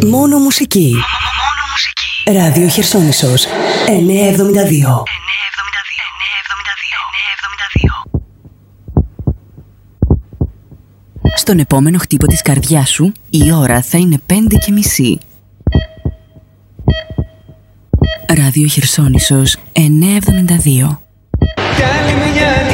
Μόνο μουσική. Ράδιο Χερσόνησος 972. Στον επόμενο χτύπο της καρδιάς σου η ώρα θα είναι 5:30. Ράδιο Χερσόνησος 972.